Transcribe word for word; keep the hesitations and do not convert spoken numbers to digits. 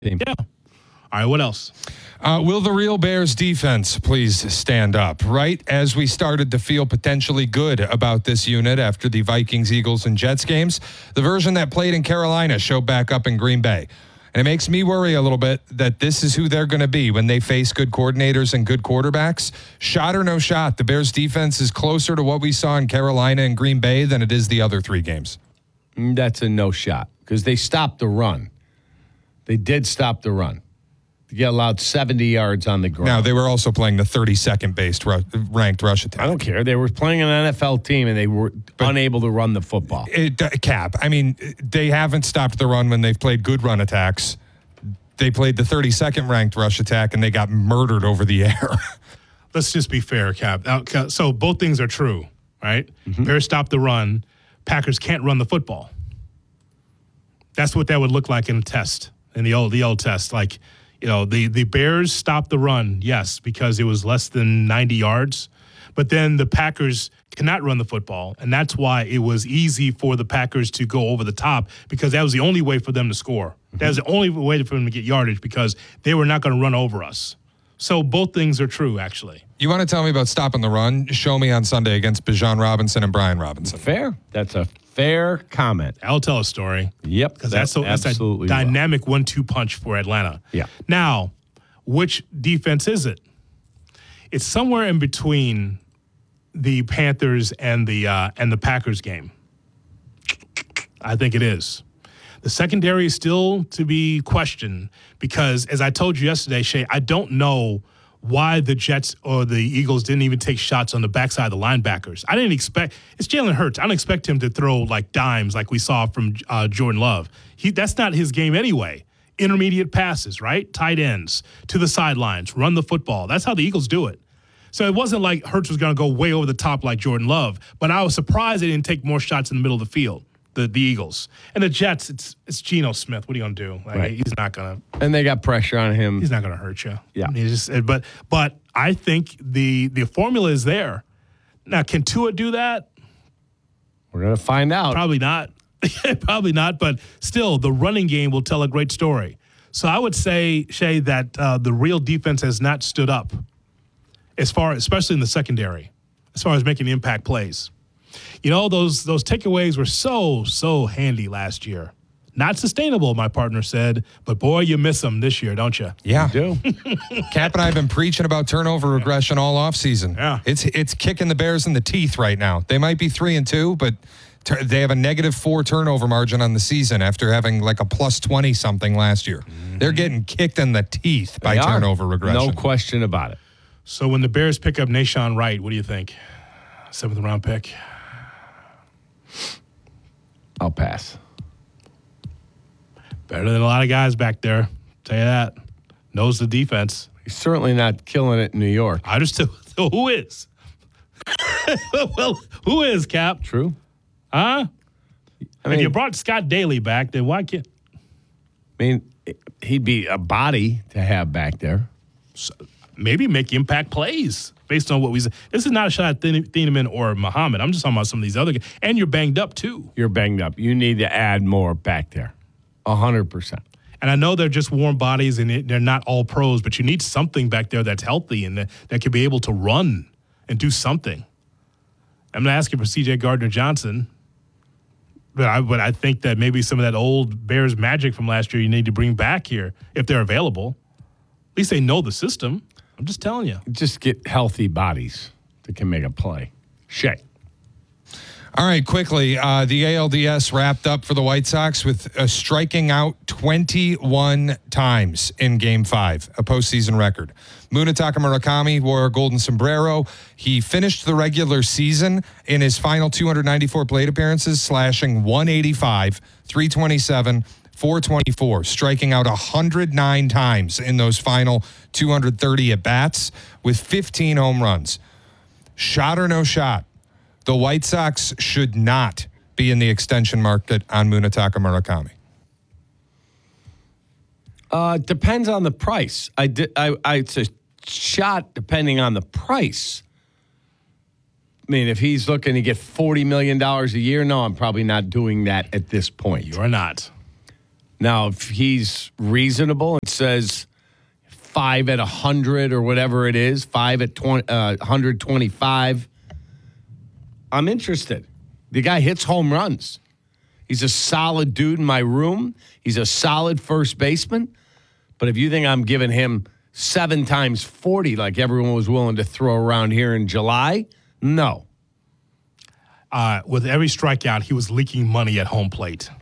Yeah. All right, what else? Uh, will the real Bears defense please stand up? Right as we started to feel potentially good about this unit after the Vikings, Eagles, and Jets games, the version that played in Carolina showed back up in Green Bay. And it makes me worry a little bit that this is who they're going to be when they face good coordinators and good quarterbacks. Shot or no shot, the Bears defense is closer to what we saw in Carolina and Green Bay than it is the other three games. That's a no shot because they stopped the run. They did stop the run. They allowed seventy yards on the ground. Now, they were also playing the thirty-second based ru- ranked rush attack. I don't care. They were playing an N F L team, and they were but unable to run the football. It, uh, Cap, I mean, they haven't stopped the run when they've played good run attacks. They played the thirty-second ranked rush attack, and they got murdered over the air. Let's just be fair, Cap. So both things are true, right? Mm-hmm. Bears stop the run. Packers can't run the football. That's what that would look like in a test, in the old the old test. Like, you know, the, the Bears stopped the run, yes, because it was less than ninety yards. But then the Packers cannot run the football, and that's why it was easy for the Packers to go over the top because that was the only way for them to score. Mm-hmm. That was the only way for them to get yardage because they were not going to run over us. So both things are true, actually. You want to tell me about stopping the run? Show me on Sunday against Bijan Robinson and Brian Robinson. Fair. That's a fair comment. I'll tell a story. Yep. Because that's, so, that's a dynamic one two punch for Atlanta. Yeah. Now, which defense is it? It's somewhere in between the Panthers and the uh, and the Packers game. I think it is. The secondary is still to be questioned because, as I told you yesterday, Shay, I don't know why the Jets or the Eagles didn't even take shots on the backside of the linebackers. I didn't expect – it's Jalen Hurts. I don't expect him to throw like dimes like we saw from uh, Jordan Love. He That's not his game anyway. Intermediate passes, right? Tight ends to the sidelines, run the football. That's how the Eagles do it. So it wasn't like Hurts was going to go way over the top like Jordan Love, but I was surprised they didn't take more shots in the middle of the field. The the Eagles. And the Jets, it's it's Geno Smith. What are you going to do? Like, right. He's not going to. And they got pressure on him. He's not going to hurt you. Yeah. I mean, just, but but I think the the formula is there. Now, can Tua do that? We're going to find out. Probably not. Probably not. But still, the running game will tell a great story. So I would say, Shay, that uh, the real defense has not stood up, as far, especially in the secondary, as far as making impact plays. You know, those those takeaways were so, so handy last year. Not sustainable, my partner said, but boy, you miss them this year, don't you? Yeah. You do. Cap and I have been preaching about turnover regression all offseason. Yeah. It's it's kicking the Bears in the teeth right now. They might be three and two, but ter- they have a negative four turnover margin on the season after having like a plus twenty something last year. Mm-hmm. They're getting kicked in the teeth by They turnover are. regression. No question about it. So when the Bears pick up Nashawn Wright, what do you think? Seventh round pick. I'll pass. Better than a lot of guys back there. Tell you that. Knows the defense. He's certainly not killing it in New York. I just so who is? Well, who is, Cap? True. Huh? I mean, if you brought Scott Daly back, then why can't? I mean, he'd be a body to have back there. So maybe make impact plays based on what we said. This is not a shot at Thieneman or Muhammad. I'm just talking about some of these other guys. And you're banged up, too. You're banged up. You need to add more back there. A hundred percent. And I know they're just warm bodies and they're not all pros, but you need something back there that's healthy and that, that could be able to run and do something. I'm not asking for C J Gardner-Johnson, but I, but I think that maybe some of that old Bears magic from last year you need to bring back here if they're available. At least they know the system. I'm just telling you. Just get healthy bodies that can make a play. Shay. All right, quickly, uh, the A L D S wrapped up for the White Sox with uh, striking out twenty-one times in Game five, a postseason record. Munetaka Murakami wore a golden sombrero. He finished the regular season in his final two hundred ninety-four plate appearances, slashing one eighty-five, three twenty-seven, four twenty-four, striking out one hundred nine times in those final two hundred thirty at-bats with fifteen home runs. Shot or no shot? The White Sox should not be in the extension market on Munetaka Murakami. Uh, depends on the price. I did. I. I it's a shot depending on the price. I mean, if he's looking to get forty million dollars a year, no, I'm probably not doing that at this point. You are not. Now, if he's reasonable and says five at one hundred or whatever it is, five at twenty, uh, one hundred twenty-five, I'm interested. The guy hits home runs. He's a solid dude in my room. He's a solid first baseman. But if you think I'm giving him seven times forty like everyone was willing to throw around here in July, no. Uh, with every strikeout, he was leaking money at home plate.